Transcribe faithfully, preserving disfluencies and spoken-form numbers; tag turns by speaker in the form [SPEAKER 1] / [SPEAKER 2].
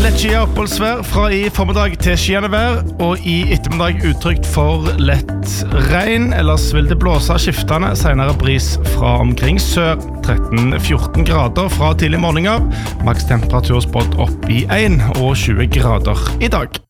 [SPEAKER 1] lettskyet oppholdsvær fra i formiddag til skyende vær, og i ettermiddag utrygt for lett regn. Ellers vil det blåse skiftende, senere bris fra omkring sør, tretten til fjorten grader fra tidlig morgen av. Maks temperatur spådd opp i en og tjue grader i dag.